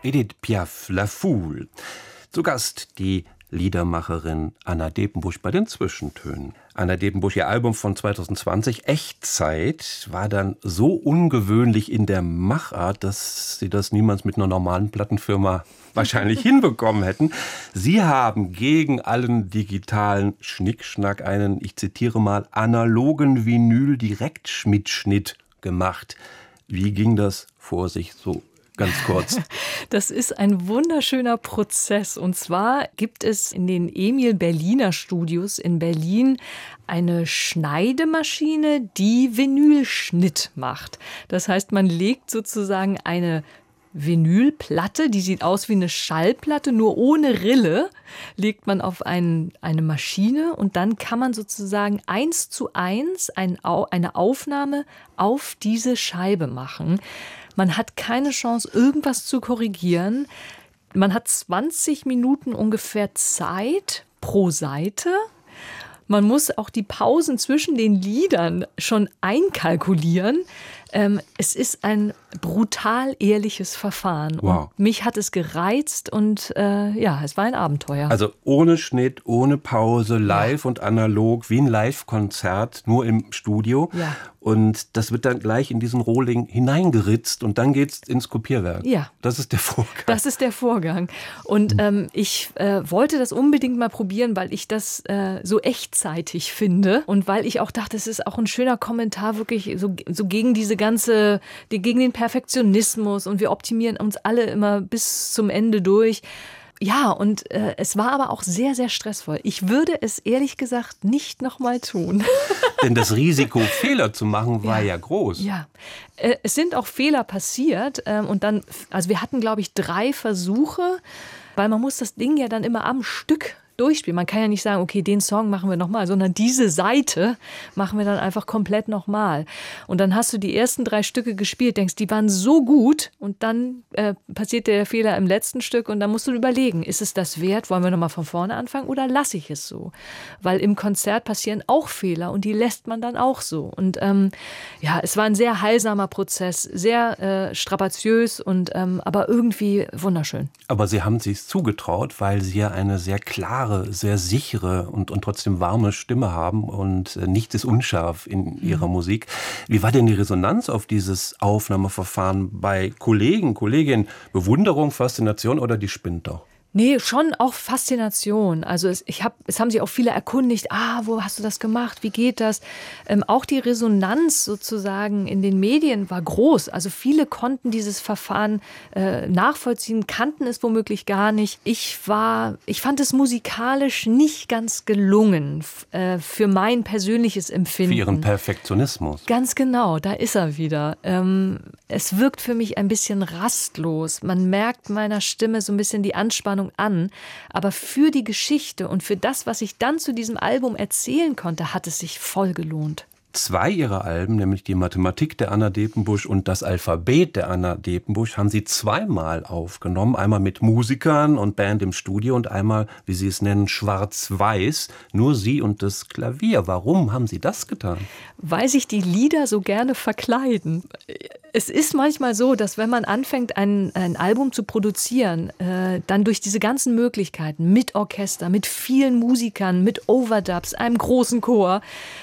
Edith Piaf, La Foule. Zu Gast die Liedermacherin Anna Depenbusch bei den Zwischentönen. Anna Depenbusch, ihr Album von 2020, Echtzeit, war dann so ungewöhnlich in der Machart, dass Sie das niemals mit einer normalen Plattenfirma wahrscheinlich hinbekommen hätten. Sie haben gegen allen digitalen Schnickschnack einen, ich zitiere mal, analogen Vinyl-Direktschnitt gemacht. Wie ging das vor sich so? Ganz kurz. Das ist ein wunderschöner Prozess. Und zwar gibt es in den Emil Berliner Studios in Berlin eine Schneidemaschine, die Vinylschnitt macht. Das heißt, man legt sozusagen eine Vinylplatte, die sieht aus wie eine Schallplatte, nur ohne Rille, legt man auf eine Maschine und dann kann man sozusagen 1:1 eine Aufnahme auf diese Scheibe machen. Man hat keine Chance, irgendwas zu korrigieren. Man hat 20 Minuten ungefähr Zeit pro Seite. Man muss auch die Pausen zwischen den Liedern schon einkalkulieren. Es ist ein brutal ehrliches Verfahren. Wow. Und mich hat es gereizt und es war ein Abenteuer. Also ohne Schnitt, ohne Pause, live und analog, wie ein Live-Konzert, nur im Studio. Ja. Und das wird dann gleich in diesen Rohling hineingeritzt und dann geht's ins Kopierwerk. Ja. Das ist der Vorgang. Das ist der Vorgang. Und ich wollte das unbedingt mal probieren, weil ich das so echtzeitig finde und weil ich auch dachte, es ist auch ein schöner Kommentar wirklich so gegen gegen den Perfektionismus und wir optimieren uns alle immer bis zum Ende durch. Ja, und es war aber auch sehr, sehr stressvoll. Ich würde es ehrlich gesagt nicht nochmal tun. Denn das Risiko, Fehler zu machen, war ja groß. Ja, es sind auch Fehler passiert. Und dann, also wir hatten, glaube ich, 3 Versuche, weil man muss das Ding ja dann immer am Stück durchspielen. Man kann ja nicht sagen, okay, den Song machen wir nochmal, sondern diese Seite machen wir dann einfach komplett nochmal. Und dann hast du die ersten 3 Stücke gespielt, denkst, die waren so gut und dann passiert der Fehler im letzten Stück und dann musst du überlegen, ist es das wert, wollen wir nochmal von vorne anfangen oder lasse ich es so? Weil im Konzert passieren auch Fehler und die lässt man dann auch so. Und es war ein sehr heilsamer Prozess, sehr strapaziös und aber irgendwie wunderschön. Aber Sie haben sich zugetraut, weil Sie ja eine sehr klare, sehr sichere und trotzdem warme Stimme haben und nichts ist unscharf in Ihrer Musik. Wie war denn die Resonanz auf dieses Aufnahmeverfahren bei Kollegen, Kolleginnen? Bewunderung, Faszination oder die spinnt doch? Nee, schon auch Faszination. Also es haben sich auch viele erkundigt, wo hast du das gemacht, wie geht das? Auch die Resonanz sozusagen in den Medien war groß. Also viele konnten dieses Verfahren nachvollziehen, kannten es womöglich gar nicht. Ich fand es musikalisch nicht ganz gelungen für mein persönliches Empfinden. Für Ihren Perfektionismus. Ganz genau, da ist er wieder. Es wirkt für mich ein bisschen rastlos. Man merkt meiner Stimme so ein bisschen die Anspannung an, aber für die Geschichte und für das, was ich dann zu diesem Album erzählen konnte, hat es sich voll gelohnt. 2 Ihrer Alben, nämlich die Mathematik der Anna Depenbusch und das Alphabet der Anna Depenbusch, haben Sie 2-mal aufgenommen. Einmal mit Musikern und Band im Studio und einmal, wie Sie es nennen, schwarz-weiß. Nur Sie und das Klavier. Warum haben Sie das getan? Weil sich die Lieder so gerne verkleiden. Es ist manchmal so, dass wenn man anfängt, ein Album zu produzieren, dann durch diese ganzen Möglichkeiten mit Orchester, mit vielen Musikern, mit Overdubs, einem großen Chor,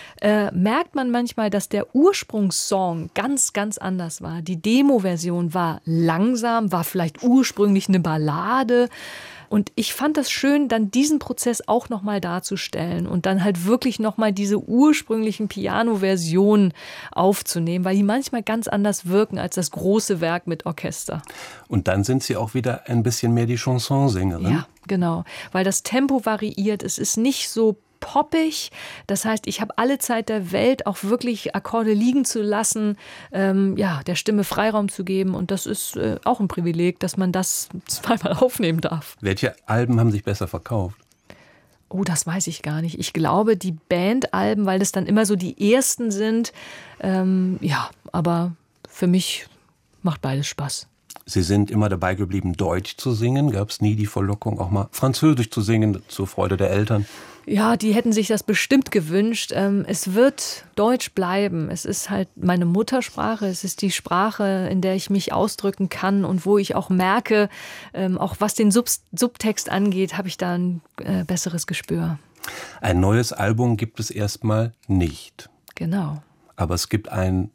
merkt man manchmal, dass der Ursprungssong ganz, ganz anders war. Die Demo-Version war langsam, war vielleicht ursprünglich eine Ballade. Und ich fand das schön, dann diesen Prozess auch nochmal darzustellen und dann halt wirklich nochmal diese ursprünglichen Piano-Versionen aufzunehmen, weil die manchmal ganz anders wirken als das große Werk mit Orchester. Und dann sind Sie auch wieder ein bisschen mehr die Chansonsängerin. Ja, genau, weil das Tempo variiert. Es ist nicht so poppig. Das heißt, ich habe alle Zeit der Welt, auch wirklich Akkorde liegen zu lassen, der Stimme Freiraum zu geben. Und das ist auch ein Privileg, dass man das 2-mal aufnehmen darf. Welche Alben haben sich besser verkauft? Oh, das weiß ich gar nicht. Ich glaube, die Bandalben, weil das dann immer so die ersten sind. Aber für mich macht beides Spaß. Sie sind immer dabei geblieben, Deutsch zu singen. Gab es nie die Verlockung, auch mal Französisch zu singen, zur Freude der Eltern? Ja, die hätten sich das bestimmt gewünscht. Es wird Deutsch bleiben. Es ist halt meine Muttersprache. Es ist die Sprache, in der ich mich ausdrücken kann und wo ich auch merke, auch was den Subtext angeht, habe ich da ein besseres Gespür. Ein neues Album gibt es erstmal nicht. Genau. Aber es gibt einen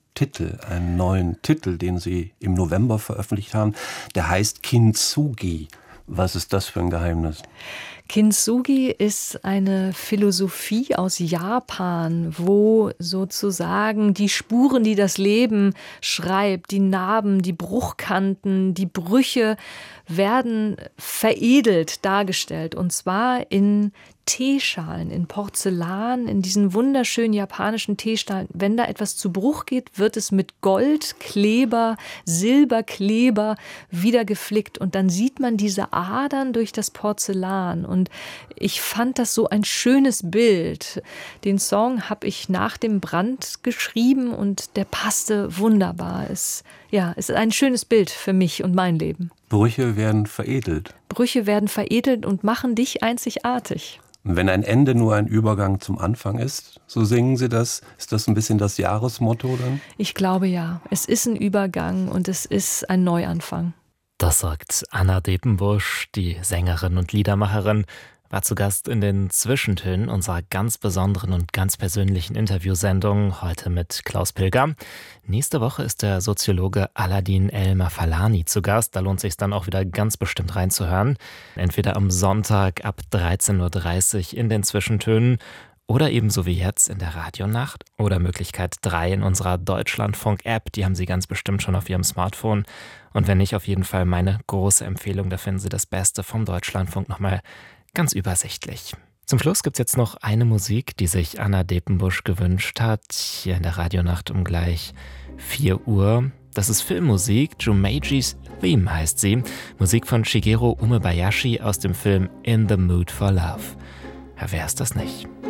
neuen Titel, den Sie im November veröffentlicht haben. Der heißt Kintsugi. Was ist das für ein Geheimnis? Kintsugi ist eine Philosophie aus Japan, wo sozusagen die Spuren, die das Leben schreibt, die Narben, die Bruchkanten, die Brüche werden veredelt dargestellt. Und zwar in Teeschalen, in Porzellan, in diesen wunderschönen japanischen Teeschalen. Wenn da etwas zu Bruch geht, wird es mit Goldkleber, Silberkleber wieder geflickt. Und dann sieht man diese Adern durch das Porzellan. Und ich fand das so ein schönes Bild. Den Song habe ich nach dem Brand geschrieben und der passte wunderbar. Es ist ein schönes Bild für mich und mein Leben. Brüche werden veredelt. Brüche werden veredelt und machen dich einzigartig. Und wenn ein Ende nur ein Übergang zum Anfang ist, so singen Sie das. Ist das ein bisschen das Jahresmotto dann? Ich glaube ja. Es ist ein Übergang und es ist ein Neuanfang. Das sagt Anna Depenbusch, die Sängerin und Liedermacherin, war zu Gast in den Zwischentönen unserer ganz besonderen und ganz persönlichen Interviewsendung, heute mit Klaus Pilger. Nächste Woche ist der Soziologe Aladin El-Mafalani zu Gast. Da lohnt es sich dann auch wieder ganz bestimmt reinzuhören. Entweder am Sonntag ab 13.30 Uhr in den Zwischentönen oder ebenso wie jetzt in der Radionacht oder Möglichkeit 3 in unserer Deutschlandfunk-App. Die haben Sie ganz bestimmt schon auf Ihrem Smartphone. Und wenn nicht, auf jeden Fall meine große Empfehlung. Da finden Sie das Beste vom Deutschlandfunk nochmal ganz übersichtlich. Zum Schluss gibt's jetzt noch eine Musik, die sich Anna Depenbusch gewünscht hat, hier in der Radionacht um gleich 4 Uhr. Das ist Filmmusik, Jumeji's Theme heißt sie. Musik von Shigeru Umebayashi aus dem Film In the Mood for Love. Ja, wer ist das nicht?